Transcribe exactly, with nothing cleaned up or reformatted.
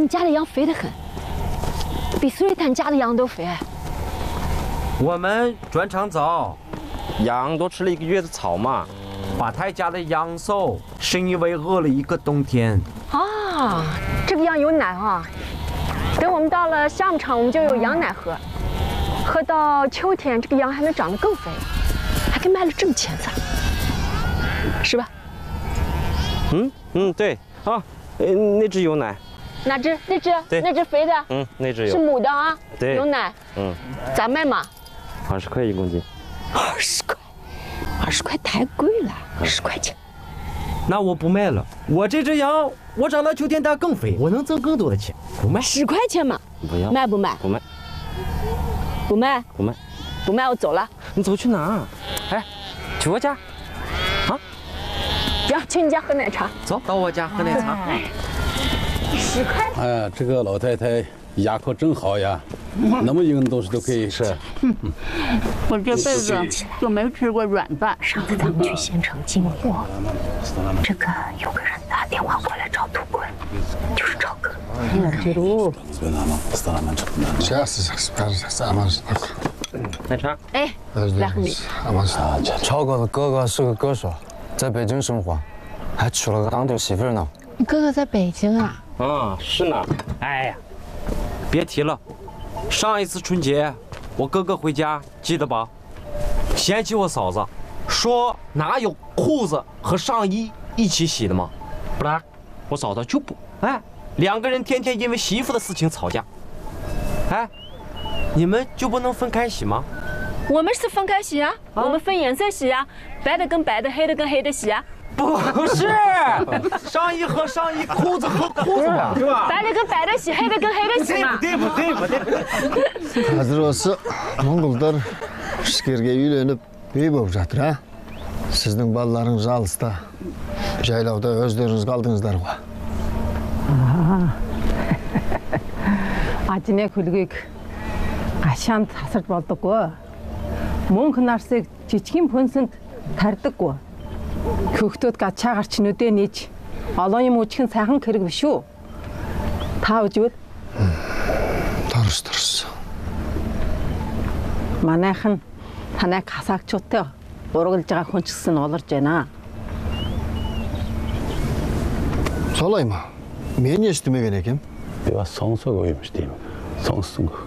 们家的羊肥得很，比苏瑞坦家的羊都肥。 我们转场早， 羊多吃了一个月的草嘛。 八太家的羊瘦，是因为饿了一个冬天。 啊，这个羊有奶啊！等我们到了夏牧场，我们就有羊奶喝。喝到秋天，这个羊还能长得更肥，还可以卖了挣钱噻，是吧？ 嗯嗯，对啊，呃，那只有奶。 哪只？那只？ 对， 那只肥的。 嗯，那只有。 是母的啊。 对。 有奶。 嗯。 咋卖嘛？ 二十块一公斤。 二十块，二十块太贵了，十块钱。 那我不卖了，我这只羊，我长到秋天它更肥，我能挣更多的钱，不卖。 十块钱嘛？ 不要。 卖不卖？ 不卖。 不卖？ 不卖。 不卖，我走了。 你走去哪？哎，去我家。啊？ 不要，去你家喝奶茶。 走到我家喝奶茶。 十块。 哎呀，这个老太太牙口真好呀，那么硬的东西都可以吃。 我这辈子就没吃过软饭。 上次咱们去县城进货，这个有个人打电话过来找土棍，就是赵哥。 奶茶。 哎，来喝你。 超哥的哥哥是个歌手，在北京生活，还娶了个当地媳妇呢。 你哥哥在北京啊？ 啊，是呢。哎呀， 别提了，上一次春节我哥哥回家，记得吧？嫌弃我嫂子，说哪有裤子和上衣一起洗的吗？不然，我嫂子就不哎，两个人天天因为媳妇的事情吵架。哎，你们就不能分开洗吗？ 我们是分开洗啊，啊我们分颜色洗啊，白的跟白的，黑的跟黑的洗啊。 不是，上衣和上衣，裤子和裤子嘛，是吧？ 白的跟白的洗，黑的跟黑的洗嘛。 不对不对不对。 Hazır olsa Moңғолдар ішкерге үйленіп үй болып жатыр, а? Сіздің балаларыңыз алыста, жайлауда өздеріңіз қалдыңыздар ғой. Ажны хөлгийг гашаанд тасарч болдоггүй. Мөнх нарсыг жижигэн пөнсөнд тарьдаггүй. Хөхтөд гачаа гарч нүдэ нээж олон юм үжих нь сайхан хэрэг биш үү? Та үжвэл? Дұрыс дұрыс. Манайхан танайг хасаагчуудтай урагылж байгаа хүн ч гэсэн олорж байна. Солай ма? Мен естімеген екем. Би бас сонсоогүй юм шүү дээ. Сонссон.